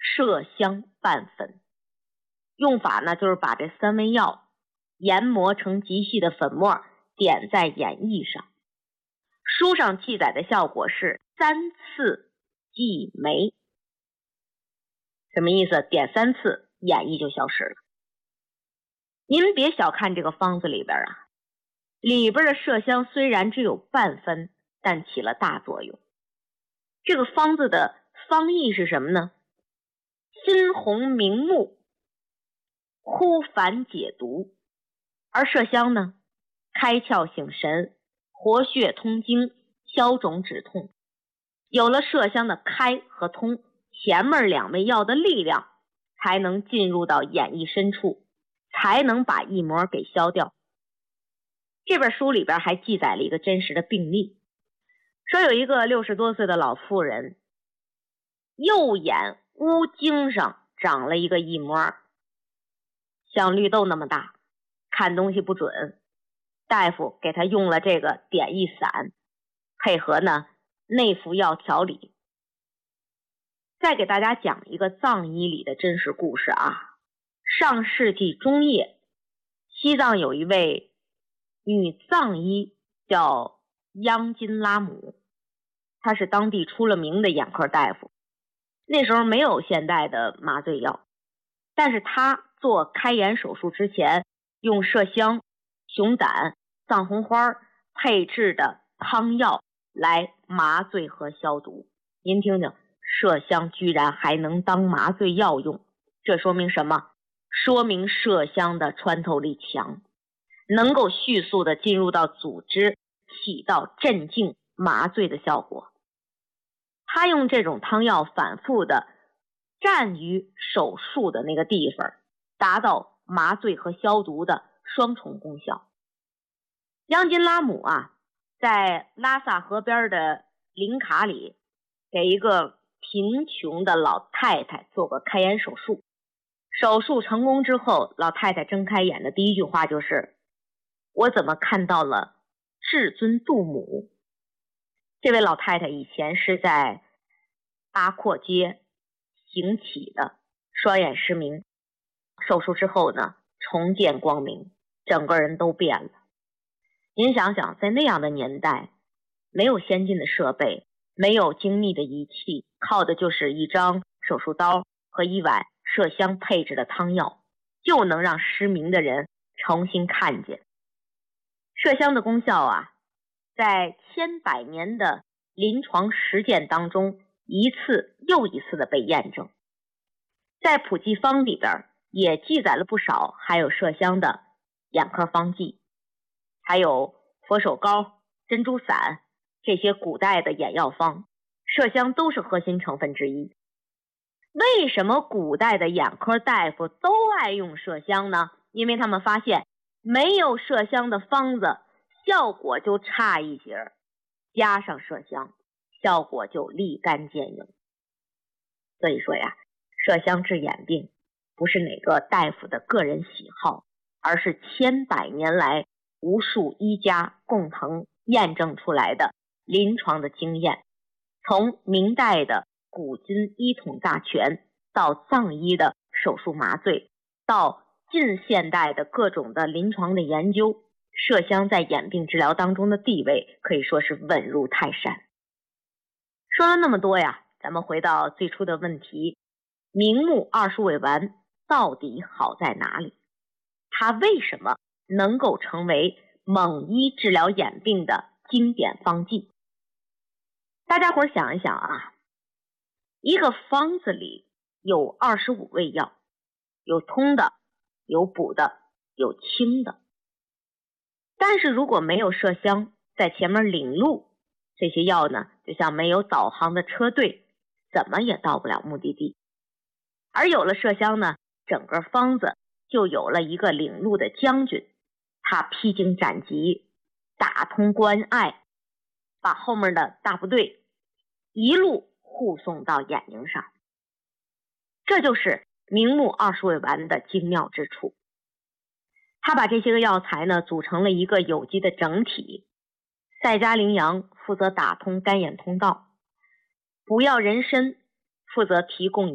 麝香半粉。用法呢，就是把这3味药研磨成极细的粉末，点在眼翳上。书上记载的效果是3次即没。什么意思？点3次，眼翳就消失了。您别小看这个方子里边啊，里边的麝香虽然只有半分，但起了大作用。这个方子的方义是什么呢？心红明目，忽烦解毒。而麝香呢，开窍醒神，活血通经，消肿止痛。有了麝香的开和通，前面2味药的力量才能进入到眼翳深处，才能把翳膜给消掉。这本书里边还记载了一个真实的病例，说有一个60多岁的老妇人，右眼乌睛上长了一个翳膜，像绿豆那么大，看东西不准。大夫给她用了这个点翳散，配合呢内服药调理。再给大家讲一个藏医里的真实故事啊。上世纪中叶，西藏有一位女藏医叫央金拉姆，她是当地出了名的眼科大夫。那时候没有现代的麻醉药，但是她做开眼手术之前，用麝香、熊胆、藏红花配制的汤药来麻醉和消毒。您听听，麝香居然还能当麻醉药用，这说明什么？说明麝香的穿透力强，能够迅速的进入到组织，起到镇静麻醉的效果。他用这种汤药反复的蘸于手术的那个地方，达到麻醉和消毒的双重功效。央金拉姆啊，在拉萨河边的林卡里给一个贫穷的老太太做过开眼手术。手术成功之后，老太太睁开眼的第一句话就是：我怎么看到了至尊杜母？这位老太太以前是在八廓街行乞的，双眼失明。手术之后呢，重见光明，整个人都变了。您想想，在那样的年代，没有先进的设备，没有精密的仪器，靠的就是一张手术刀和一碗麝香配制的汤药，就能让失明的人重新看见。麝香的功效啊，在千百年的临床实践当中，一次又一次的被验证。在普济方里边也记载了不少含有麝香的眼科方剂，还有佛手膏、珍珠散这些古代的眼药方，麝香都是核心成分之一。为什么古代的眼科大夫都爱用麝香呢？因为他们发现没有麝香的方子效果就差一截，加上麝香效果就立竿见影。所以说呀，麝香治眼病不是哪个大夫的个人喜好，而是千百年来无数医家共同验证出来的临床的经验。从明代的古今医统大全，到藏医的手术麻醉，到近现代的各种的临床的研究，麝香在眼病治疗当中的地位可以说是稳如泰山。说了那么多呀，咱们回到最初的问题，明目二鼠尾丸到底好在哪里？它为什么能够成为蒙医治疗眼病的经典方剂？大家伙想一想啊，一个方子里有25味药，有通的，有补的，有清的。但是如果没有麝香在前面领路，这些药呢，就像没有导航的车队，怎么也到不了目的地。而有了麝香呢，整个方子就有了一个领路的将军，他披荆斩棘，打通关隘，把后面的大部队一路护送到眼睛上。这就是明目二鼠尾丸的精妙之处。他把这些个药材呢组成了一个有机的整体，赛加羚羊负责打通干眼通道，补药人参负责提供